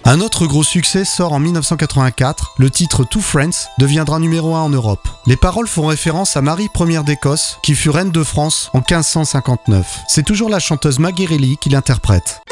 Un autre gros succès sort en 1984, le titre Two Friends deviendra numéro 1 en Europe. Les paroles font référence à Marie Ier d'Écosse, qui fut reine de France en 1559. C'est toujours la chanteuse Maggie Reilly qui l'interprète.